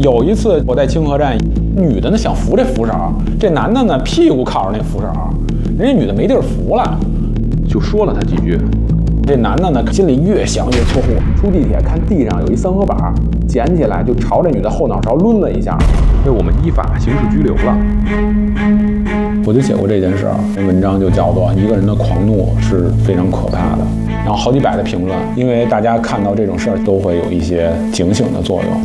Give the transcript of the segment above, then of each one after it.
有一次我在清河站，女的呢想扶这扶手，这男的呢屁股靠着那扶手，人家女的没地儿扶了，就说了他几句。这男的呢心里越想越错愕，出地铁看地上有一三合板，捡起来就朝这女的后脑勺抡了一下，被我们依法刑事拘留了。我就写过这件事，这文章就叫做《一个人的狂怒是非常可怕的》，然后好几百的评论，因为大家看到这种事儿都会有一些警醒的作用。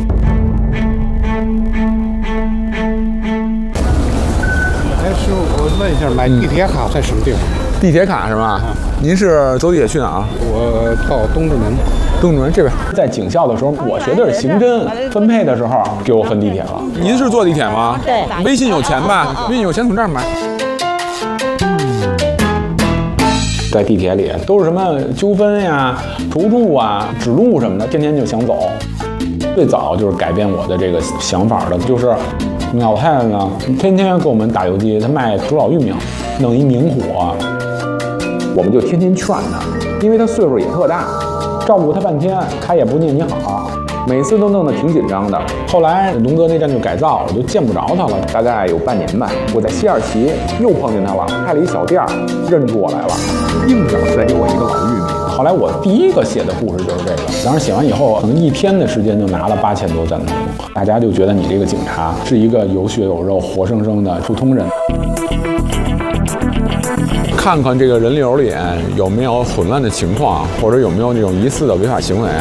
哎，师傅，我问一下，买地铁卡在什么地方？ 地铁卡是吧？您是走地铁去哪儿？ 我到东直门。 东直门这边，在警校的时候，我学的是刑侦，分配的时候给我分地铁了。您是坐地铁吗？ 对。 微信有钱吧？微信有钱从这儿买。在地铁里都是什么纠纷呀、投注啊、指路什么的，天天就想走。最早就是改变我的这个想法的，就是老太太呢，天天给我们打游击，她卖古老玉米，弄一明火，我们就天天劝她，因为她岁数也特大，照顾她半天，她也不念你好，每次都弄得挺紧张的。后来龙哥那站就改造，我就见不着她了，大概有半年吧。我在西二旗又碰见她了，开了一小店，认出我来了，硬想塞给我一个老玉米。后来我第一个写的故事就是这个，当时写完以后，可能1天的时间就拿了8000多赞同，大家就觉得你这个警察是一个有血有肉、活生生的普通人。看看这个人流里有没有混乱的情况，或者有没有那种疑似的违法行为。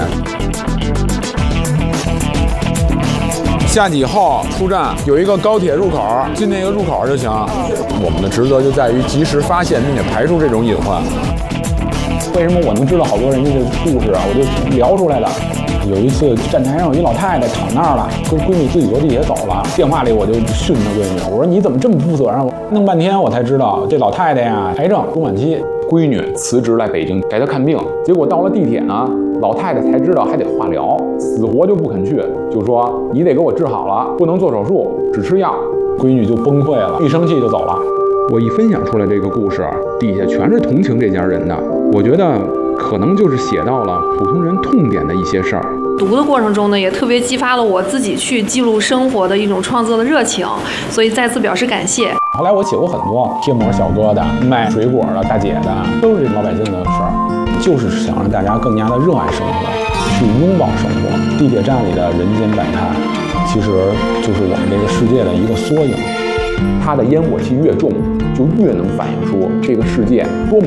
下去以后出站有一个高铁入口，进那个入口就行。我们的职责就在于及时发现并且排除这种隐患。为什么我能知道好多人家的故事啊？我就聊出来了。有一次站台上有一老太太躺那儿了，跟闺女自己坐地铁走了。电话里我就训她闺女，我说你怎么这么不负责任？弄半天我才知道这老太太呀癌症中晚期，闺女辞职来北京给她看病，结果到了地铁呢，老太太才知道还得化疗，死活就不肯去，就说你得给我治好了，不能做手术，只吃药。闺女就崩溃了，一生气就走了。我一分享出来这个故事，底下全是同情这家人的。我觉得可能就是写到了普通人痛点的一些事儿。 读的过程中呢，也特别激发了我自己去记录生活的一种创作的热情，所以再次表示感谢。 后来我写过很多贴膜小哥的、卖水果的、大姐的，都是这老百姓的事儿，就是想让大家更加的热爱生活，去拥抱生活。地铁站里的人间百态，其实就是我们这个世界的一个缩影。它的烟火气越重，就越能反映出这个世界多么